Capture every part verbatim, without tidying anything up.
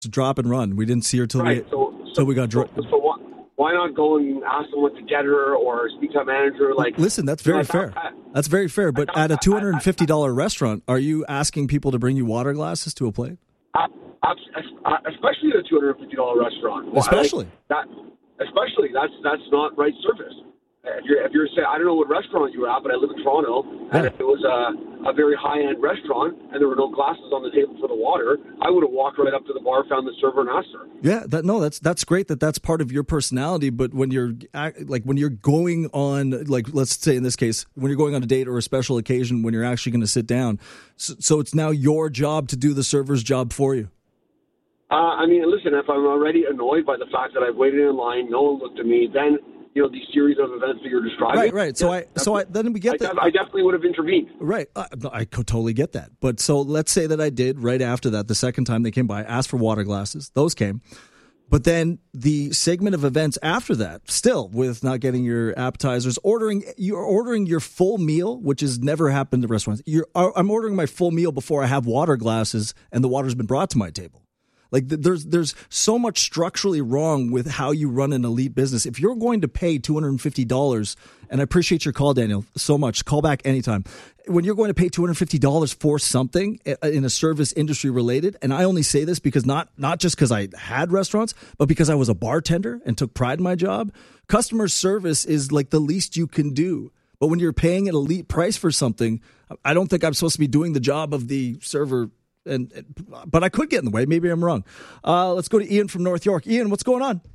drop and run. We didn't see her till right. we so, till so, we got so, dro- so what? Why not go and ask someone to get her or speak to a manager? Like, listen, that's very you know, fair. I, I, that's very fair. But I, at a two hundred and fifty dollar I, I, restaurant, are you asking people to bring you water glasses to a plate? I, I, especially at a two hundred and fifty dollar restaurant. Especially like, that. Especially that's that's not right service. If you're if you're saying, I don't know what restaurant you were at, but I live in Toronto, and yeah. if it was a, a very high end restaurant and there were no glasses on the table for the water, I would have walked right up to the bar, found the server, and asked her. Yeah, that no, that's that's great that that's part of your personality. But when you're like when you're going on, like let's say in this case, when you're going on a date or a special occasion, when you're actually going to sit down, so, so it's now your job to do the server's job for you. Uh, I mean, listen, if I'm already annoyed by the fact that I've waited in line, no one looked at me, then. You know, these series of events that you're describing. Right, right. So yeah, I, so I, then we get I, that. I definitely would have intervened. Right. I, I could totally get that. But so let's say that I did right after that, the second time they came by, asked for water glasses. Those came. But then the segment of events after that, still with not getting your appetizers, ordering, you're ordering your full meal, which has never happened at restaurants. You're, I'm ordering my full meal before I have water glasses and the water's been brought to my table. Like there's there's so much structurally wrong with how you run an elite business. If you're going to pay two hundred fifty dollars, and I appreciate your call, Daniel, so much. Call back anytime. When you're going to pay two hundred fifty dollars for something in a service industry related, and I only say this because not not just because I had restaurants, but because I was a bartender and took pride in my job, customer service is like the least you can do. But when you're paying an elite price for something, I don't think I'm supposed to be doing the job of the server. And, but I could get in the way. Maybe I'm wrong. Uh, let's go to Ian from North York. Ian, what's going on?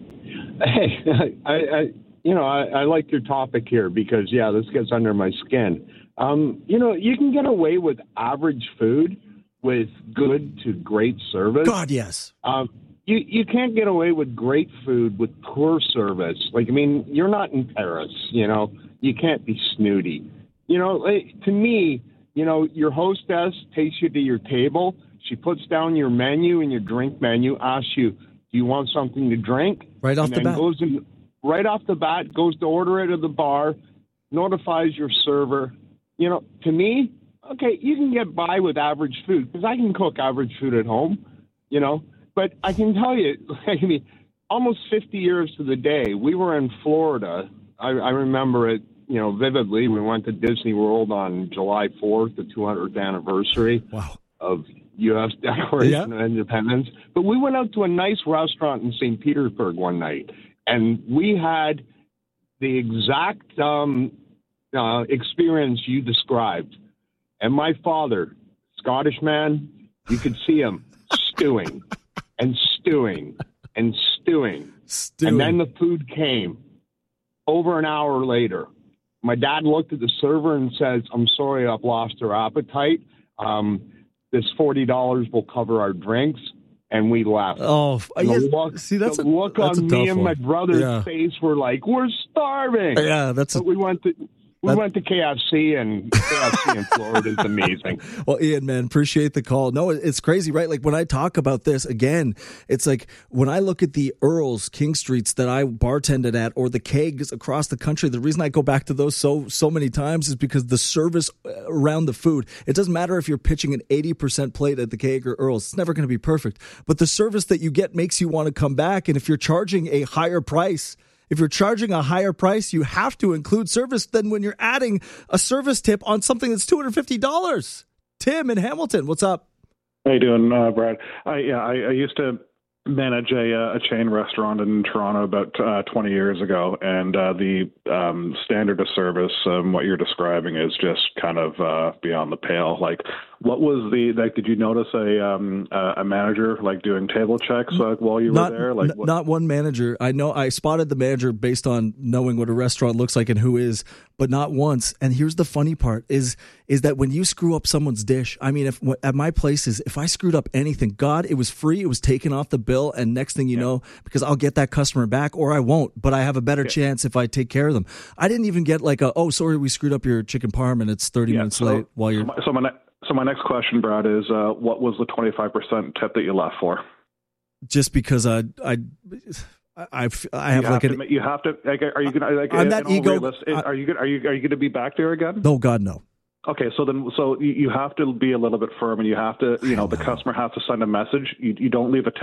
Hey, I, I you know, I, I like your topic here because, yeah, this gets under my skin. Um, you know, you can get away with average food with good to great service. God, yes. Um, you, you can't get away with great food with poor service. Like, I mean, you're not in Paris, you know. You can't be snooty. You know, like, to me, you know, your hostess takes you to your table. She puts down your menu and your drink menu, asks you, do you want something to drink? Right off and the then bat. Goes in, right off the bat, goes to order it at the bar, notifies your server. You know, to me, okay, you can get by with average food because I can cook average food at home, you know. But I can tell you, I mean, almost fifty years to the day, we were in Florida. I, I remember it. You know, vividly, we went to Disney World on July fourth, the two hundredth anniversary wow. of U S Declaration yeah. of Independence. But we went out to a nice restaurant in Saint Petersburg one night, and we had the exact um, uh, experience you described. And my father, Scottish man, you could see him stewing and stewing and stewing. Stewing. And then the food came over an hour later. My dad looked at the server and says, I'm sorry, I've lost her appetite. Um, this forty dollars will cover our drinks. And we left. Oh, and yes. the look, See, that's the a, look that's on a me tough and my one. brother's yeah. face were like, we're starving. Yeah, that's. But A, we went to we that, went to K F C, and K F C in Florida is amazing. Well, Ian, man, appreciate the call. No, it's crazy, right? Like when I talk about this again, it's like when I look at the Earls, King Streets that I bartended at, or the kegs across the country. The reason I go back to those so so many times is because the service around the food. It doesn't matter if you're pitching an eighty percent plate at the keg or Earls. It's never going to be perfect, but the service that you get makes you want to come back. And if you're charging a higher price. If you're charging a higher price, you have to include service than when you're adding a service tip on something that's two hundred fifty dollars. Tim in Hamilton, what's up? How you doing, uh, Brad? I, yeah, I, I used to manage a, a chain restaurant in Toronto about uh, twenty years ago, and uh, the um, standard of service, um, what you're describing, is just kind of uh, beyond the pale. Like, what was the like? Did you notice a um, a manager like doing table checks like while you not, were there? Like, n- what? not one manager. I know I spotted the manager based on knowing what a restaurant looks like and who is, but not once. And here's the funny part: is is that when you screw up someone's dish, I mean, if at my places, if I screwed up anything, God, it was free. It was taken off the bill, and next thing you yeah. know, because I'll get that customer back, or I won't. But I have a better yeah. chance if I take care of them. I didn't even get like a oh, sorry, we screwed up your chicken parm, and it's thirty yeah, minutes so, late while you're. So my, so my So my next question, Brad, is uh, what was the twenty-five percent tip that you left for? Just because I, I, I, I have you like have an. To, you have to. Like, are you going to? Like, I'm that ego. Are you? Are you? Are you going to be back there again? No, God, no. Okay, so then, so you you have to be a little bit firm, and you have to, you know, the customer has to send a message. You, you don't leave a